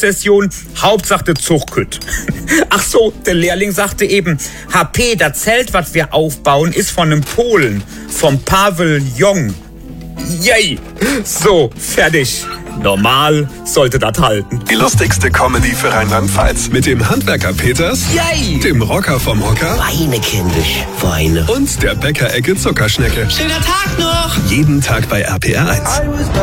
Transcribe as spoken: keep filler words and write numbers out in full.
Sezession, Hauptsache der Zug kütt. Ach so, der Lehrling sagte eben, H P, das Zelt, was wir aufbauen, ist von einem Polen, vom Pavel Jong. Yay! So, fertig. Normal sollte das halten. Die lustigste Comedy für Rheinland-Pfalz. Mit dem Handwerker Peters, Yay! dem Rocker vom Hocker Weine, kindisch, Weine. und der Bäckerecke Zuckerschnecke. Schöner Tag noch! Jeden Tag bei R P R eins.